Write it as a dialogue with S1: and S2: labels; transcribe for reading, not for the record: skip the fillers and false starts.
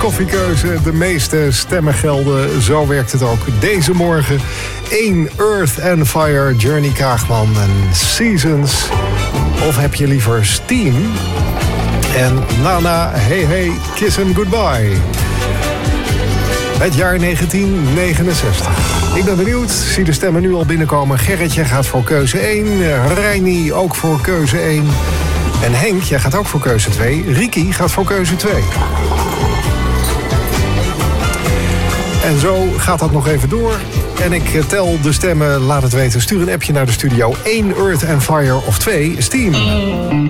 S1: koffiekeuze. De meeste stemmen gelden. Zo werkt het ook deze morgen. 1 Earth and Fire, Journey Kaagman en Seasons. Of heb je liever Steam? En Nana, Hey Hey, Kiss and Goodbye. Het jaar 1969. Ik ben benieuwd, zie de stemmen nu al binnenkomen. Gerritje gaat voor keuze 1. Reini ook voor keuze 1. En Henk, jij gaat ook voor keuze 2. Ricky gaat voor keuze 2. En zo gaat dat nog even door. En ik tel de stemmen, laat het weten. Stuur een appje naar de studio. 1 Earth and Fire of 2 Steam.